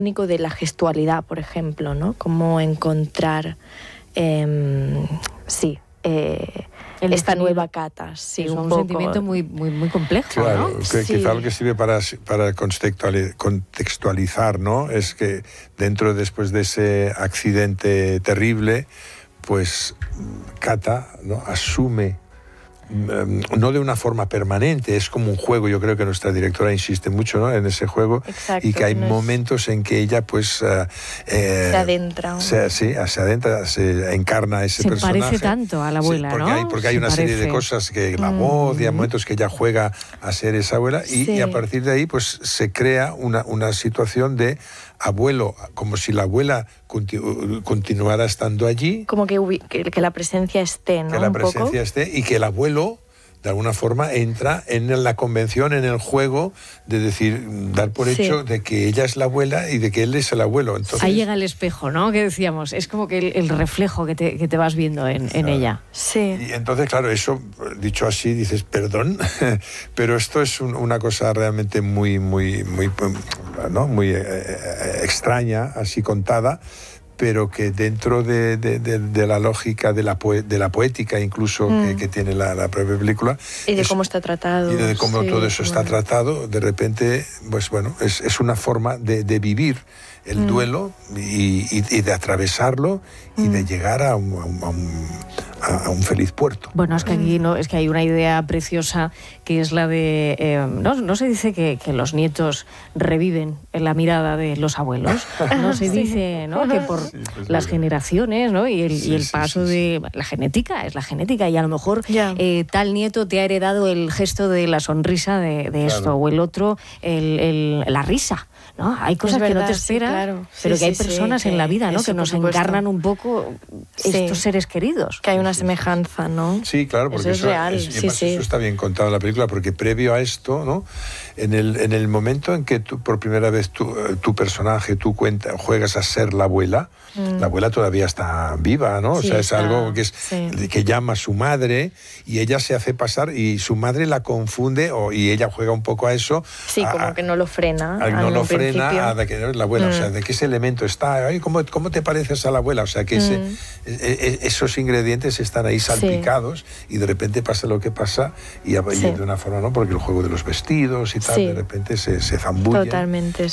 de la gestualidad, por ejemplo, ¿no? Cómo encontrar, esta nueva Cata. Sí, es un sentimiento muy, muy, muy complejo, claro, ¿no? Sí. Quizá lo que sirve para contextualizar, ¿no? Es que después de ese accidente terrible, pues Cata, ¿no?, asume, no de una forma permanente, es como un juego. Yo creo que nuestra directora insiste mucho, ¿no?, en ese juego. Exacto, y que hay momentos en que ella pues se adentra. Se adentra, se encarna a ese personaje. Se parece tanto a la abuela, sí, porque hay una serie de cosas, que la voz, y hay momentos que ella juega a ser esa abuela, y a partir de ahí pues se crea una situación de abuelo, como si la abuela continuara estando allí. Como que la presencia esté, ¿no? Que la presencia esté, y que el abuelo, de alguna forma, entra en la convención, en el juego, de decir, dar por hecho de que ella es la abuela y de que él es el abuelo. Entonces, ahí llega el espejo, ¿no?, que decíamos. Es como que el reflejo que te vas viendo en ella. Sí. Y entonces, claro, eso, dicho así, dices, perdón, pero esto es una cosa realmente muy, muy, muy, ¿no?, muy extraña, así contada, pero que dentro de la lógica de la poética incluso que tiene la propia película. Y de cómo está tratado. Y de cómo todo eso está tratado, de repente, pues bueno, es una forma de vivir el duelo y de atravesarlo y de llegar a un feliz puerto. Bueno, es que aquí es que hay una idea preciosa, que es la de... no se dice que los nietos reviven en la mirada de los abuelos. No se dice, ¿no?, que por las generaciones, ¿no?, y el paso de... La genética, es la genética, y a lo mejor tal nieto te ha heredado el gesto de la sonrisa de esto, o el otro, la risa, ¿no? Hay cosas que no te esperas, pero que hay personas en la vida, ¿no?, que nos encarnan un poco estos seres queridos. Que hay una semejanza, ¿no? Sí, claro, porque eso es real. Eso está bien contado en la película, porque previo a esto, ¿no?, en el momento en que por primera vez tu personaje, juegas a ser la abuela todavía está viva, ¿no? O sea, es algo que llama a su madre, y ella se hace pasar, y su madre la confunde, y ella juega un poco a eso. Sí, como que no lo frena. No lo frena a de que no es la abuela, o sea, de que ese elemento está. Ay, ¿cómo te pareces a la abuela? O sea, que esos ingredientes están ahí salpicados, y de repente pasa lo que pasa, y de una forma, ¿no? Porque el juego de los vestidos y tal, de repente se zambulle. Totalmente,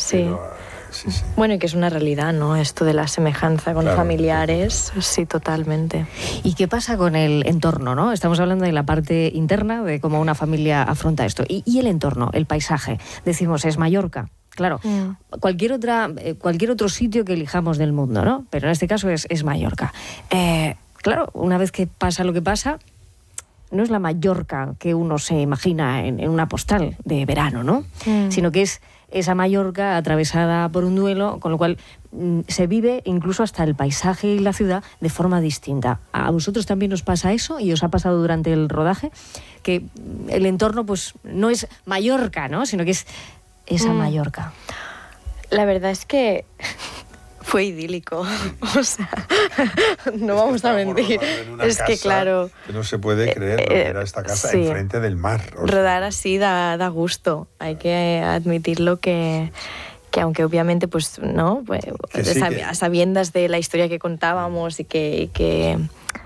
Bueno, y que es una realidad, ¿no?, esto de la semejanza con familiares. Sí, totalmente. ¿Y qué pasa con el entorno, no? Estamos hablando de la parte interna, de cómo una familia afronta esto. Y el entorno, el paisaje. Decimos, es Mallorca. Claro, cualquier otro sitio que elijamos del mundo, ¿no? Pero en este caso es Mallorca. Claro, una vez que pasa lo que pasa, no es la Mallorca que uno se imagina en una postal de verano, ¿no? Sino que es esa Mallorca atravesada por un duelo, con lo cual se vive incluso hasta el paisaje y la ciudad de forma distinta. ¿A vosotros también os pasa eso y os ha pasado durante el rodaje? Que el entorno pues no es Mallorca, ¿no?, sino que es esa Mallorca. La verdad es que fue idílico, o sea, no vamos a mentir. Es que claro, que no se puede creer, porque era esta casa enfrente del mar. Rodar así da gusto. Hay que admitirlo que aunque obviamente pues no, pues, a sabiendas de la historia que contábamos y que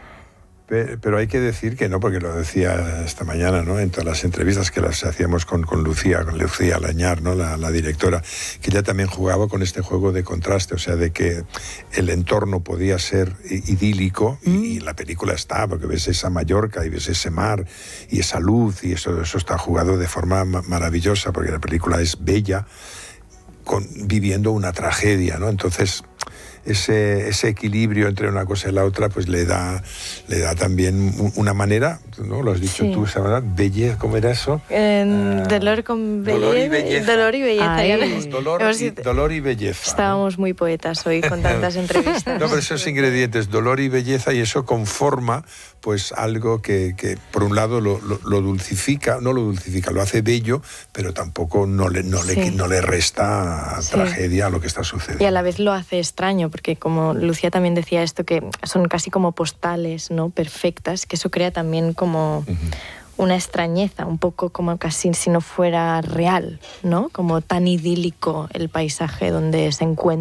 pero hay que decir que no, porque lo decía esta mañana, ¿no?, en todas las entrevistas que las hacíamos con Lucía Lañar, ¿no?, la directora, que ella también jugaba con este juego de contraste, o sea, de que el entorno podía ser idílico, y la película está, porque ves esa Mallorca y ves ese mar y esa luz, y eso está jugado de forma maravillosa, porque la película es bella, viviendo una tragedia, ¿no? Entonces ese equilibrio entre una cosa y la otra pues le da también una manera, ¿no? Lo has dicho tú, ¿sabes? Belleza, ¿cómo era eso? Dolor con belleza. Dolor y belleza. Dolor y belleza. Estábamos muy poetas hoy con tantas entrevistas. No, pero esos ingredientes, dolor y belleza, y eso conforma pues algo que por un lado lo dulcifica, no lo dulcifica, lo hace bello, pero tampoco no le resta tragedia a lo que está sucediendo. Y a la vez lo hace extraño, porque como Lucía también decía esto, que son casi como postales, ¿no?, perfectas, que eso crea también como una extrañeza, un poco como casi si no fuera real, ¿no? Como tan idílico el paisaje donde se encuentra.